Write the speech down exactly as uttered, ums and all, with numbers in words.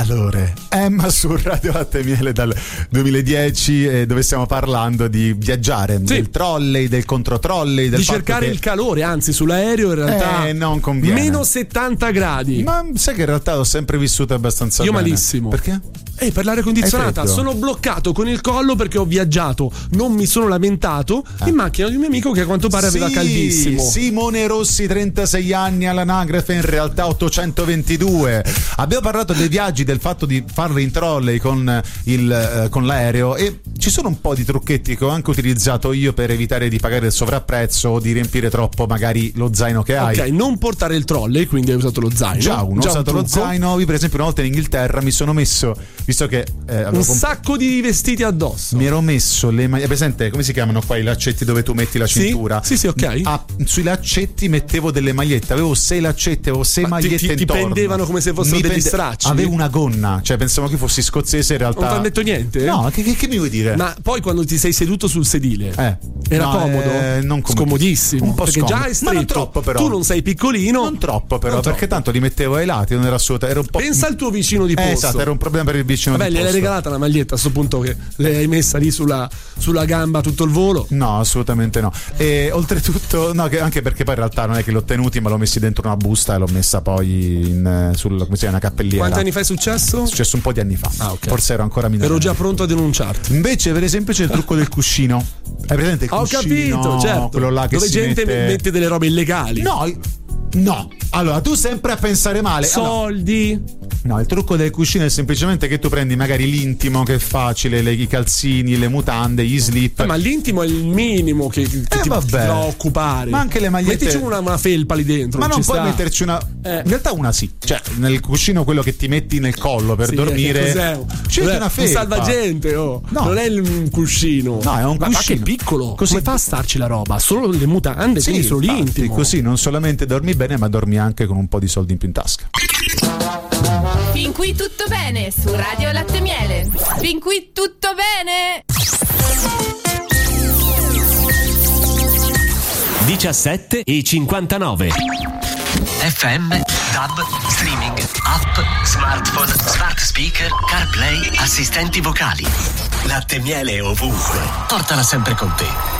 calore. Emma su Radio Latte e Miele dal duemiladieci, eh, dove stiamo parlando di viaggiare, sì. del trolley, del controtrolley, del di cercare che... il calore, anzi sull'aereo in realtà eh, non conviene. meno settanta gradi. Ma sai che in realtà ho sempre vissuto abbastanza io bene. malissimo. Perché? Eh, per l'aria condizionata sono bloccato con il collo perché ho viaggiato, non mi sono lamentato eh. in macchina di un mio amico che a quanto pare sì, aveva caldissimo. Simone Rossi, trentasei anni, all'anagrafe in realtà ottocentoventidue. Abbiamo parlato dei viaggi, del fatto di farli in trolley con, il, eh, con l'aereo, e ci sono un po' di trucchetti che ho anche utilizzato io per evitare di pagare il sovrapprezzo o di riempire troppo magari lo zaino che hai. Ok, non portare il trolley, quindi hai usato lo zaino. Già uno, Già ho usato un lo zaino. Io per esempio una volta in Inghilterra mi sono messo, visto che eh, un comp- sacco di vestiti addosso, mi ero messo le maglie, presente come si chiamano qua i laccetti dove tu metti la cintura? Sì, sì, sì, ok. Ah, sui laccetti mettevo delle magliette, avevo sei laccetti, avevo sei Ma magliette ti, ti, intorno. Ti pendevano come se fossero mi degli pende- stracci. Avevo una gonna, cioè pensavo che fossi scozzese, in realtà non ti hanno detto niente? No, che, che, che mi vuoi dire? Ma poi quando ti sei seduto sul sedile eh. era no, comodo? Eh, non scomodissimo, un po' perché scomodo. già è stretto. Ma non troppo, però. Tu non sei piccolino. Non troppo però, non perché troppo. tanto li mettevo ai lati, non era assolutamente, era un po'. Pensa al tuo vicino di posto. Eh, esatto, era un problema per il vicino Vabbè, di posto. Vabbè, le hai regalata la maglietta a sto punto che le hai messa lì sulla, sulla gamba tutto il volo? No, assolutamente no. E oltretutto, no, che anche perché poi in realtà non è che l'ho tenuti, ma l'ho messi dentro una busta e l'ho messa poi in, sul, come si chiama, una cappelliera. Quanti anni fa è successo? È successo un po' di anni fa. Ah, okay. Forse ero ancora minore. Ero già pronto a denunciarti. Invece, per esempio, c'è il trucco del cuscino. Hai presente il Ho cuscino? capito, certo. Quello là che dove si gente mette... mette delle robe illegali. No, no. Allora, tu sempre a pensare male. Soldi. Allora, no, il trucco del cuscino è semplicemente che tu prendi magari l'intimo, che è facile, le, i calzini, le mutande, gli slip. Eh, ma l'intimo è il minimo che, che eh, ti vabbè. va a occupare. Ma anche le magliette. Mettici una, una felpa lì dentro. Ma non, non puoi sta. metterci una. Eh. In realtà una sì. Cioè, nel cuscino quello che ti metti nel collo per sì, dormire. Cos'è? C'è Cos'è? una felpa. Un salvagente, oh. No. Non è un cuscino. No, è un ma, cuscino. Ma che piccolo. Così. Come fa a starci la roba? Solo le mutande, sì, quindi solo l'intimo. Così non solamente dormi bene, ma dormi anche con un po' di soldi in più in tasca. Fin qui tutto bene su Radio Latte e Miele. Fin qui tutto bene. diciassette e cinquantanove. F M, DAB, streaming, app, smartphone, smart speaker, CarPlay, assistenti vocali. Latte e Miele ovunque. Portala sempre con te.